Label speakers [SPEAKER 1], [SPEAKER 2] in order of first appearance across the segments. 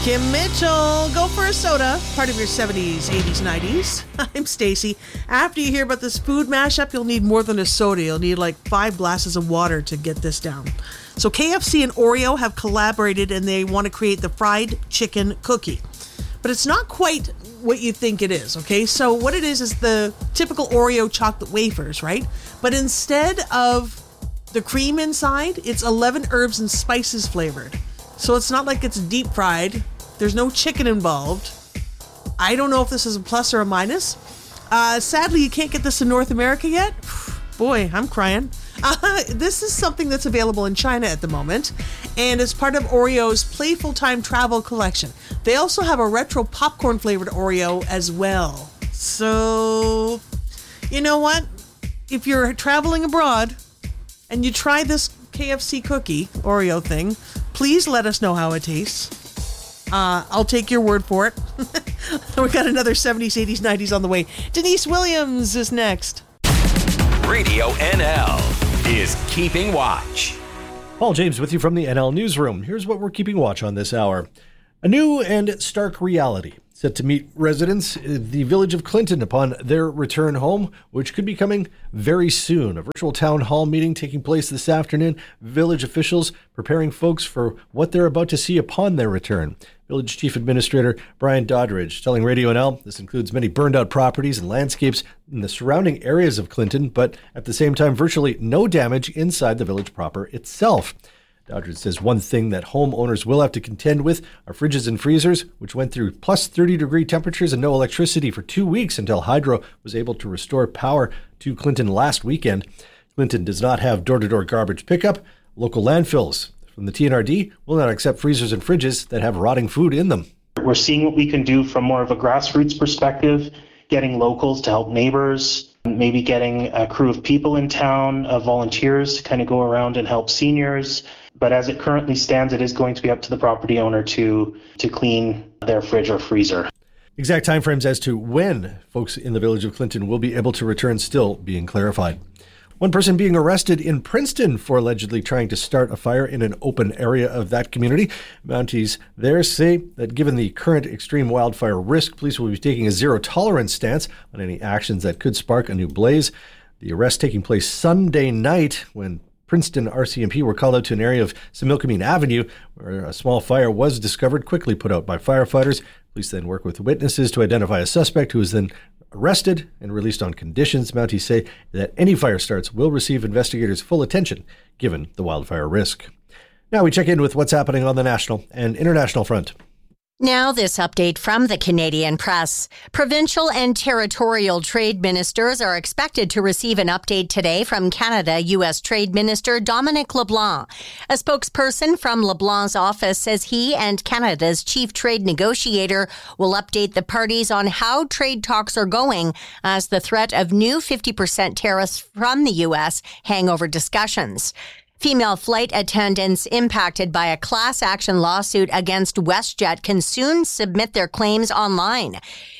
[SPEAKER 1] Kim Mitchell, go for a soda, part of your 70s, 80s, 90s. I'm Stacey. After you hear about this food mashup, you'll need more than a soda. You'll need like 5 glasses of water to get this down. So KFC and Oreo have collaborated and they want to create the fried chicken cookie. But it's not quite what you think it is, okay? So what it is the typical Oreo chocolate wafers, right? But instead of the cream inside, it's 11 herbs and spices flavored. So it's not like it's deep fried. There's no chicken involved. I don't know if this is a plus or a minus. Sadly, you can't get this in North America yet. Boy, I'm crying. This is something that's available in China at the moment, and it's part of Oreo's Playful Time Travel collection. They also have a retro popcorn flavored Oreo as well. So, you know what? If you're traveling abroad and you try this KFC cookie Oreo thing, please let us know how it tastes. I'll take your word for it. We got another 70s, 80s, 90s on the way. Denise Williams is next.
[SPEAKER 2] Radio NL is Keeping Watch.
[SPEAKER 3] Paul James with you from the NL Newsroom. Here's what we're keeping watch on this hour. A new and stark reality set to meet residents in the village of Clinton upon their return home, which could be coming very soon. A virtual town hall meeting taking place this afternoon. Village officials preparing folks for what they're about to see upon their return. Village Chief Administrator Brian Doddridge telling Radio NL this includes many burned out properties and landscapes in the surrounding areas of Clinton, but at the same time, virtually no damage inside the village proper itself. Doddridge says one thing that homeowners will have to contend with are fridges and freezers, which went through plus 30-degree temperatures and no electricity for 2 weeks until Hydro was able to restore power to Clinton last weekend. Clinton does not have door-to-door garbage pickup. Local landfills from the TNRD will not accept freezers and fridges that have rotting food in them.
[SPEAKER 4] We're seeing what we can do from more of a grassroots perspective, getting locals to help neighbors, maybe getting a crew of people in town, volunteers to kind of go around and help seniors. But as it currently stands, it is going to be up to the property owner to clean their fridge or freezer.
[SPEAKER 3] Exact timeframes as to when folks in the village of Clinton will be able to return still being clarified. One person being arrested in Princeton for allegedly trying to start a fire in an open area of that community. Mounties there say that given the current extreme wildfire risk, police will be taking a zero-tolerance stance on any actions that could spark a new blaze. The arrest taking place Sunday night when Princeton RCMP were called out to an area of Similkameen Avenue where a small fire was discovered, quickly put out by firefighters. Police then work with witnesses to identify a suspect who was then arrested and released on conditions. Mounties say that any fire starts will receive investigators' full attention given the wildfire risk. Now we check in with what's happening on the national and international front.
[SPEAKER 5] Now this update from the Canadian Press. Provincial and territorial trade ministers are expected to receive an update today from Canada U.S. Trade Minister Dominic LeBlanc. A spokesperson from LeBlanc's office says he and Canada's chief trade negotiator will update the parties on how trade talks are going as the threat of new 50% tariffs from the U.S. hang over discussions. Female flight attendants impacted by a class action lawsuit against WestJet can soon submit their claims online.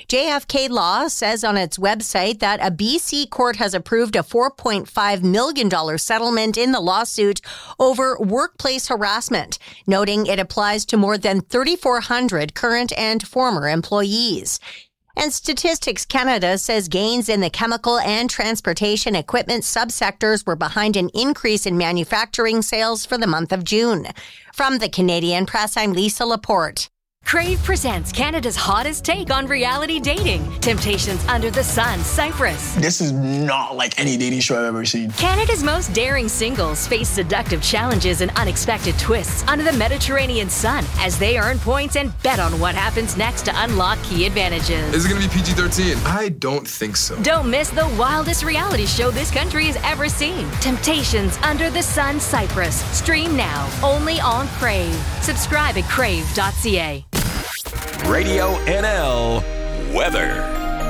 [SPEAKER 5] JFK Law says on its website that a BC court has approved a $4.5 million settlement in the lawsuit over workplace harassment, noting it applies to more than 3,400 current and former employees. And Statistics Canada says gains in the chemical and transportation equipment subsectors were behind an increase in manufacturing sales for the month of June. From the Canadian Press, I'm Lisa Laporte.
[SPEAKER 6] Crave presents Canada's hottest take on reality dating. Temptations Under the Sun, Cyprus.
[SPEAKER 7] This is not like any dating show I've ever seen.
[SPEAKER 6] Canada's most daring singles face seductive challenges and unexpected twists under the Mediterranean sun as they earn points and bet on what happens next to unlock key advantages.
[SPEAKER 8] Is it going to be PG-13? I don't think so.
[SPEAKER 6] Don't miss the wildest reality show this country has ever seen. Temptations Under the Sun, Cyprus. Stream now, only on Crave. Subscribe at crave.ca.
[SPEAKER 2] Radio NL weather.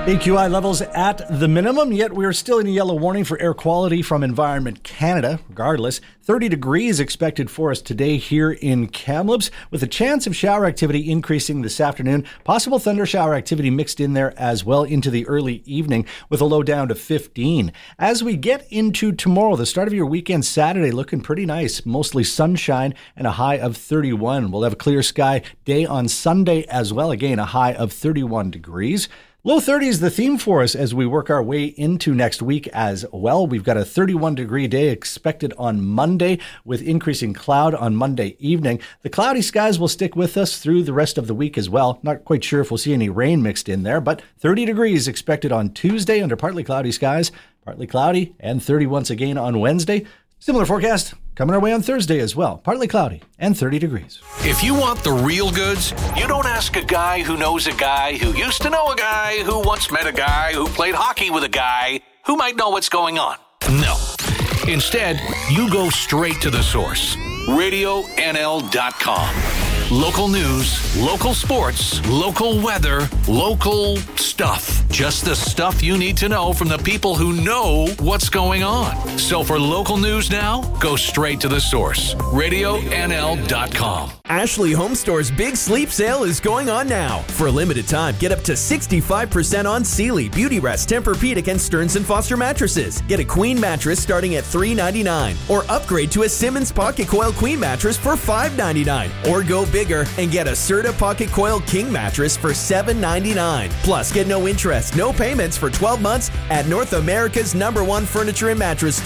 [SPEAKER 3] AQI levels at the minimum, yet we are still in a yellow warning for air quality from Environment Canada. Regardless, 30 degrees expected for us today here in Kamloops, with a chance of shower activity increasing this afternoon. Possible thunder shower activity mixed in there as well into the early evening, with a low down to 15. As we get into tomorrow, the start of your weekend Saturday looking pretty nice. Mostly sunshine and a high of 31. We'll have a clear sky day on Sunday as well. Again, a high of 31 degrees. Low 30s the theme for us as we work our way into next week as well. We've got a 31-degree day expected on Monday with increasing cloud on Monday evening. The cloudy skies will stick with us through the rest of the week as well. Not quite sure if we'll see any rain mixed in there, but 30 degrees expected on Tuesday under partly cloudy skies, partly cloudy, and 30 once again on Wednesday. Similar forecast coming our way on Thursday as well. Partly cloudy and 30 degrees.
[SPEAKER 2] If you want the real goods, you don't ask a guy who knows a guy who used to know a guy who once met a guy who played hockey with a guy who might know what's going on. No. Instead, you go straight to the source. RadioNL.com. Local news, local sports, local weather, local stuff. Just the stuff you need to know from the people who know what's going on. So for local news now, go straight to the source. RadioNL.com.
[SPEAKER 9] Ashley Home Store's Big Sleep Sale is going on now. For a limited time, get up to 65% on Sealy, Beauty Rest, Tempur-Pedic, and Stearns & Foster mattresses. Get a queen mattress starting at $399, or upgrade to a Simmons Pocket Coil Queen mattress for $599, or go bigger and get a Serta Pocket Coil King mattress for $799. Plus, get no interest, no payments for 12 months at North America's #1 furniture and mattress store.